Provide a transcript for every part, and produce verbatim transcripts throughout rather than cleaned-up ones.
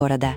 города.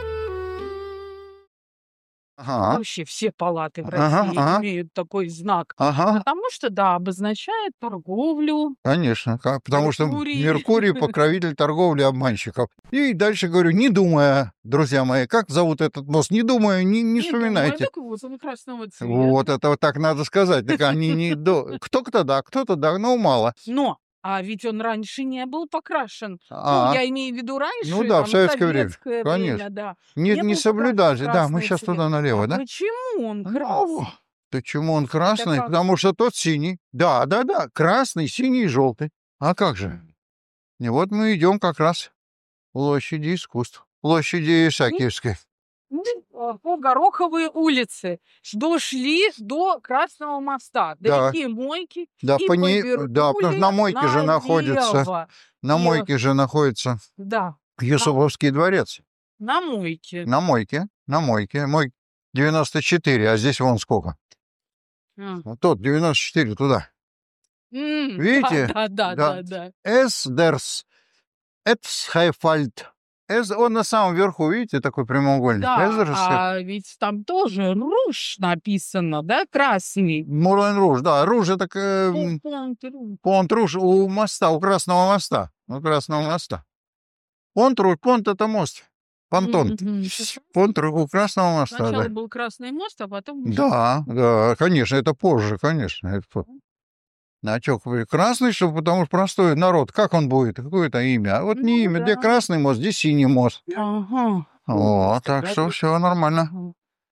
Ага. Вообще все палаты в Ага, России ага. имеют такой знак, Ага. потому что, да, обозначает торговлю, Конечно, ка потому что Меркурий. Меркурий- покровитель торговли обманщиков. И дальше говорю, не думая, друзья мои, как зовут этот мост, не думая, не не Не думаю, вспоминайте. так вот он красного цвета. Вот это вот так надо сказать. Так они не до кто-то да, кто-то да, но мало. Но, а ведь он раньше не был покрашен. Ну, А. я имею в виду Ну раньше, да, в там, в советское время. советское Конечно. время, да, Не не не был покрашен в соблюдали. Да, мы красный щас цвет. туда налево, А да? почему он Ну, красный? почему он Это красный? как? Потому что тот синий. Да, да-да, красный, синий и желтый. А как же? И вот мы идем как раз к площади искусств, площади И Исаакиевской. мы, а, по Гороховой улице дошли до Красного моста, до Да. реки Мойки Да, и по ней да, потому что повернули на Мойке же находится налево. на И Мойке же находится Да, на Юсуповский дворец. на Мойке. На Мойке, на Мойке. Мой девяносто четыре, а здесь вон сколько. А. Вот тот девяносто четыре туда. М, Видите? да, да, Да. да, да. Эс дерс Эцхайфальд. Эс он на самом верху, видите, такой прямоугольник. Да, Эзерс а ведь там тоже Руж написано, да, красный? Мулен Руж, да. Руж это к Пон эм, Понт Руж. Понт Руж у моста, у Красного моста. У Красного моста. Понт Руж, понт- это мост. Понтон. Мгм. Понт Ру у Красного моста, Сначала да. был Красный мост, а потом Руж. Да, да, конечно, это позже, конечно. Это по А чё, вы красный, что потому что простой народ, как он будет, какое это имя? А вот не Ну имя, где да. красный мост, здесь синий мост. Ага. Вот, так что всё нормально. Ага.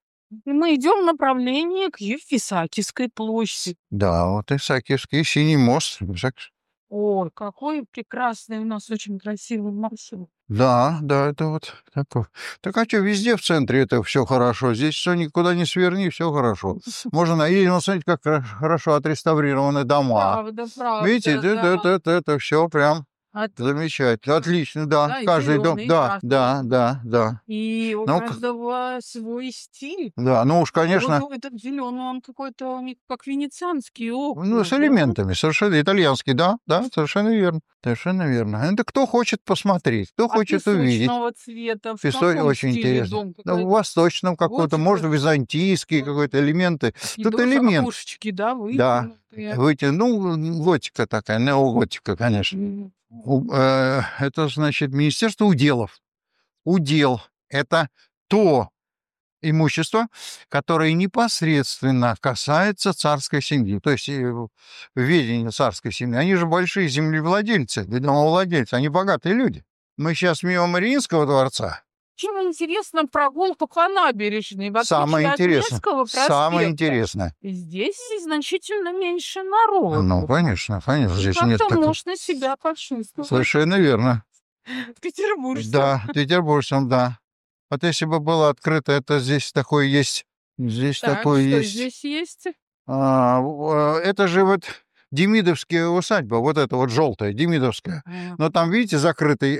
И мы идем в направлении к Евфисакиевской площади. Да, вот Исаакиевский синий мост. Исаак Ой, какой прекрасный у нас, очень красивый маршрут. Да, да, это вот такой. Так а чё, везде в центре это всё хорошо. Здесь всё никуда не сверни, всё хорошо. Можно на и ну, смотрите, как хора хорошо отреставрированы дома. Правда, правда, Видите, это да. это это это всё прям От замечательно, отлично, да. Да, и Каждый дом, зелёный, и да, красный. да, да, да. И у Ну, к каждого свой стиль. Да, ну уж, А вот конечно у этот зелёный, он какой-то не как венецианские окна, Ну, с да? элементами, совершенно итальянский, да, да, совершенно верно, совершенно верно. Это кто хочет посмотреть, кто А хочет увидеть. песочного цвета в Песо каком очень стиле интересно. дом? Да, в Какая восточном какой-то, можно готика? византийский какой-то элементы. И Тут тоже элемент. окошечки, да, Да, вытянутые. выйти, ну, готика такая, неоготика, конечно. Мгм. У э, это, значит, Министерство уделов. Удел- это то имущество, которое непосредственно касается царской семьи, то есть, э, ведения царской семьи. Они же большие землевладельцы, домовладельцы, они богатые люди. Мы щас мимо Мариинского дворца. Чем интересна прогулка по набережной? В Самое отличие от интересное, Невского самое проспекта, интересное. здесь значительно меньше Ну, народу. конечно, конечно, И здесь нет как-то такого. можно себя почувствовать Совершенно верно. петербуржцем. Да, петербуржцем, да. Вот если бы было открыто, это здесь такое есть, здесь Так, такое что есть. здесь есть? А, в это же вот Демидовская усадьба, вот эта вот жёлтая, Демидовская. А. Но там, видите, закрытые,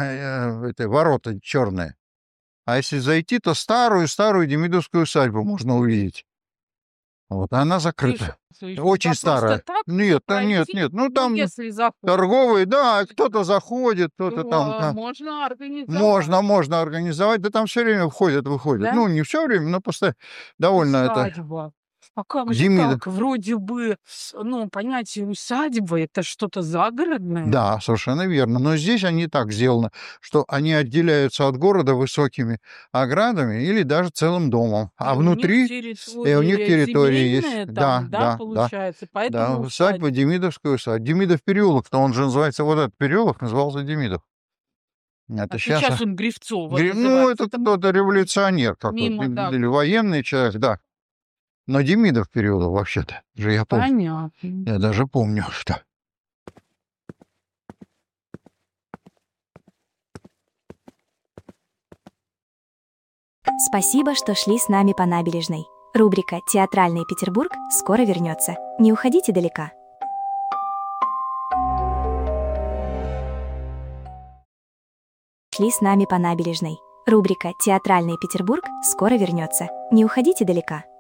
э, это, ворота чёрные. А если зайти, то старую-старую Демидовскую усадьбу можно увидеть. Вот, а она И закрыта. что, то есть Очень туда просто старая. так Нет, да нет, пройти? нет, ну Ну, там если заходишь, торговые, да, кто-то заходит, кто-то то, там, а, да. можно организовать. Можно, можно организовать, да там всё время входят, выходят. Да? Ну, не всё время, но посто довольно это Усадьба. А как же Демидов так? Вроде бы, ну, понятие усадьба- это что-то загородное. Да, совершенно верно. Но здесь они так сделаны, что они отделяются от города высокими оградами или даже целым домом. И А у них внутри, и у них территория территория есть. земельная Да, там, да, да, да, получается? да, Поэтому усадьба, усадьба. Демидовская усадьба. Демидов переулок-то, он же называется, вот этот переулок назывался Демидов. Это А щас, сейчас а он Гривцова Гри ну, называется. это кто-то революционер какой-то Мимо, да. или военный человек, да. Но Демидов переулок вообще-то, же я помню. Понятно. Я даже помню, что Спасибо, что шли с нами по набережной. Рубрика «Театральный Петербург» скоро вернется. Не уходите далеко. Шли с нами по набережной. Рубрика «Театральный Петербург» скоро вернется. Не уходите далеко.